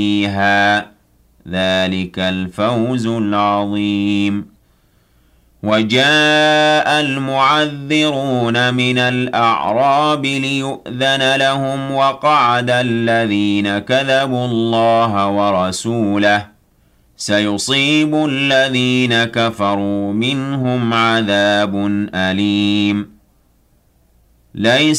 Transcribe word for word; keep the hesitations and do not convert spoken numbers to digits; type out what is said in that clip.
فيها ذلك الفوز العظيم وجاء المعذرون من الأعراب ليؤذن لهم وقعد الذين كذبوا الله ورسوله سيصيب الذين كفروا منهم عذاب أليم ليس